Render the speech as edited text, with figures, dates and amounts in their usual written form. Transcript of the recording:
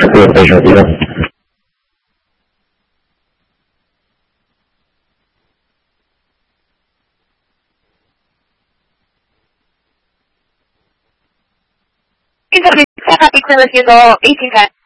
这非常重要。 Intervista capítulo 18.